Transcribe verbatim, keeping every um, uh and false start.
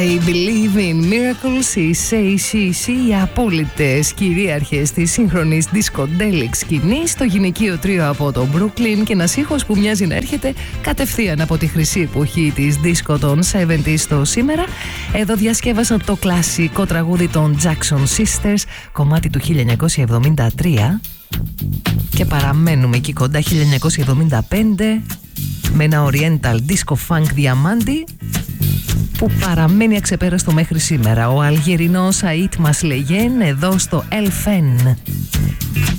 I believe in miracles, οι Say She She, οι απόλυτες κυρίαρχες της σύγχρονης discodelic σκηνής, το γυναικείο τρίο από το Brooklyn και ένας ήχος που μοιάζει να έρχεται κατευθείαν από τη χρυσή εποχή της disco των εβδομήντα στο σήμερα. Εδώ διασκεύασαν το κλασικό τραγούδι των Jackson Sisters, κομμάτι του χίλια εννιακόσια εβδομήντα τρία, και παραμένουμε εκεί κοντά χίλια εννιακόσια εβδομήντα πέντε με ένα Oriental Disco Funk διαμάντι που παραμένει αξεπέραστο μέχρι σήμερα. Ο Αλγερινός Ait Masleyen εδώ στο El Fen.